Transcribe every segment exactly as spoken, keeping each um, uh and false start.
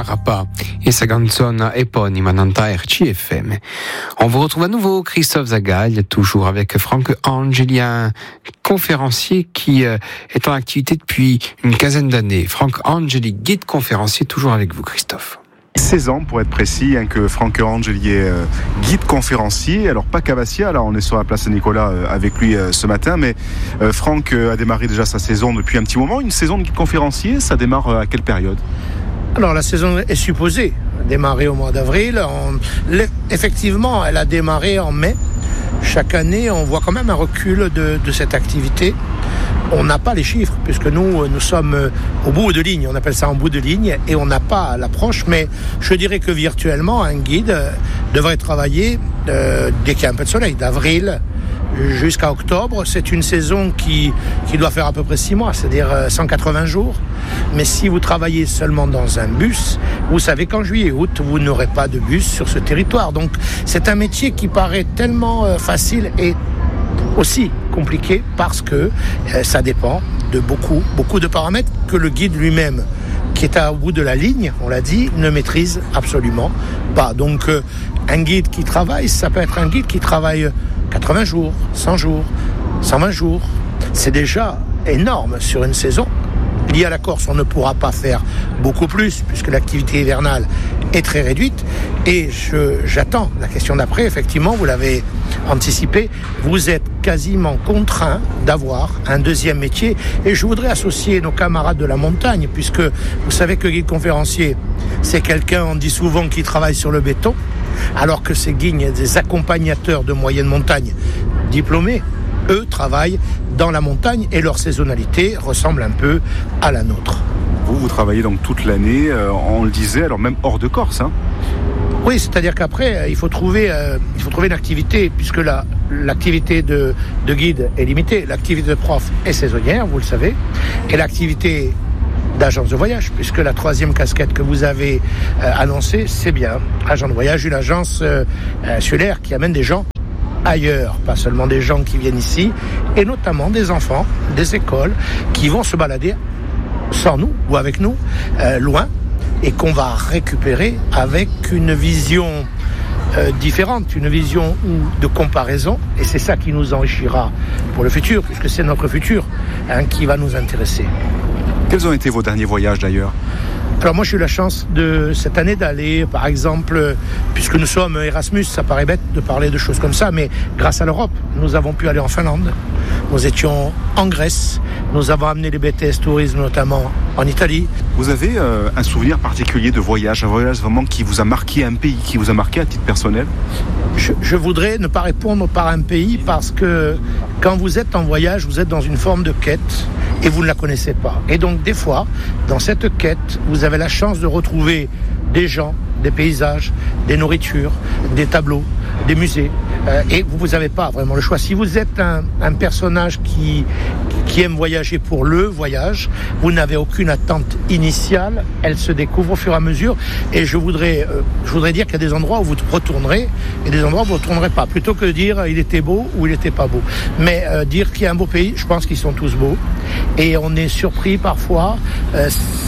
Marapa et sa canzone éponyme Nanta R C F M. On vous retrouve à nouveau Christophe Zagaille, toujours avec Franck Angeli, un conférencier qui est en activité depuis une quinzaine d'années. Franck Angeli, guide conférencier, toujours avec vous Christophe. seize ans pour être précis, hein, que Franck Angeli est euh, guide conférencier. Alors pas qu'à Bastia, là on est sur la place Saint-Nicolas euh, avec lui euh, ce matin, mais euh, Franck euh, a démarré déjà sa saison depuis un petit moment. Une saison de guide conférencier, ça démarre euh, à quelle période ? Alors la saison est supposée démarrer au mois d'avril. On, effectivement, elle a démarré en mai. Chaque année, on voit quand même un recul de, de cette activité. On n'a pas les chiffres, puisque nous, nous sommes au bout de ligne, on appelle ça en bout de ligne, et on n'a pas l'approche, mais je dirais que virtuellement, un guide devrait travailler euh, dès qu'il y a un peu de soleil, d'avril jusqu'à octobre. C'est une saison qui, qui doit faire à peu près six mois, c'est-à-dire cent quatre-vingts jours. Mais si vous travaillez seulement dans un bus, vous savez qu'en juillet et août, vous n'aurez pas de bus sur ce territoire. Donc c'est un métier qui paraît tellement euh, facile et aussi compliqué parce que euh, ça dépend de beaucoup, beaucoup de paramètres que le guide lui-même, qui est au bout de la ligne, on l'a dit, ne maîtrise absolument pas. Donc euh, un guide qui travaille, ça peut être un guide qui travaille quatre-vingts jours, cent jours, cent vingt jours. C'est déjà énorme sur une saison. Lié à la Corse, on ne pourra pas faire beaucoup plus puisque l'activité hivernale est très réduite. Et je, j'attends la question d'après. Effectivement, vous l'avez anticipé. Vous êtes quasiment contraint d'avoir un deuxième métier. Et je voudrais associer nos camarades de la montagne, puisque vous savez que guide conférencier, c'est quelqu'un, on dit souvent, qui travaille sur le béton, alors que ces guides, des accompagnateurs de moyenne montagne diplômés, eux travaillent dans la montagne et leur saisonnalité ressemble un peu à la nôtre. Vous, vous travaillez donc toute l'année, euh, on le disait, alors même hors de Corse, hein ? Oui, c'est-à-dire qu'après, il faut trouver, euh, il faut trouver une activité, puisque la, l'activité de, de guide est limitée. L'activité de prof est saisonnière, vous le savez, et l'activité d'agence de voyage, puisque la troisième casquette que vous avez euh, annoncée, c'est bien agent de voyage, une agence euh, insulaire qui amène des gens ailleurs, pas seulement des gens qui viennent ici, et notamment des enfants, des écoles, qui vont se balader sans nous ou avec nous, euh, loin, et qu'on va récupérer avec une vision euh, différente, une vision de comparaison, et c'est ça qui nous enrichira pour le futur, puisque c'est notre futur hein, qui va nous intéresser. Quels ont été vos derniers voyages d'ailleurs ? Alors moi j'ai eu la chance de cette année d'aller, par exemple, puisque nous sommes Erasmus, ça paraît bête de parler de choses comme ça, mais grâce à l'Europe, nous avons pu aller en Finlande, nous étions en Grèce, nous avons amené les B T S Tourisme notamment en Italie. Vous avez euh, un souvenir particulier de voyage, un voyage vraiment qui vous a marqué, un pays qui vous a marqué à titre personnel ? Je, je voudrais ne pas répondre par un pays parce que quand vous êtes en voyage, vous êtes dans une forme de quête et vous ne la connaissez pas. Et donc des fois, dans cette quête, vous avez la chance de retrouver des gens, des paysages, des nourritures, des tableaux, des musées. Euh, et vous n'avez pas vraiment le choix. Si vous êtes un, un personnage qui, qui aime voyager pour le voyage, vous n'avez aucune attente initiale. Elle se découvre au fur et à mesure. Et je voudrais, euh, je voudrais dire qu'il y a des endroits où vous retournerez et des endroits où vous ne retournerez pas. Plutôt que de dire il était beau ou il n'était pas beau. Mais euh, dire qu'il y a un beau pays, je pense qu'ils sont tous beaux. Et on est surpris parfois euh,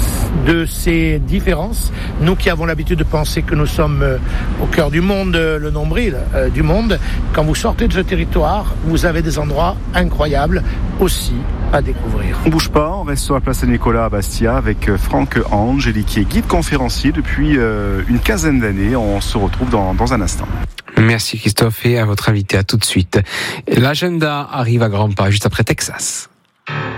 de ces différences. Nous qui avons l'habitude de penser que nous sommes euh, au cœur du monde, euh, le nombril euh, du monde, quand vous sortez de ce territoire, vous avez des endroits incroyables aussi à découvrir. On bouge pas, on reste sur la place Saint-Nicolas à Bastia avec Franck Angeli qui est guide conférencier depuis euh, une quinzaine d'années. On se retrouve dans, dans un instant. Merci Christophe et à votre invité, à tout de suite. L'agenda arrive à grands pas juste après Texas.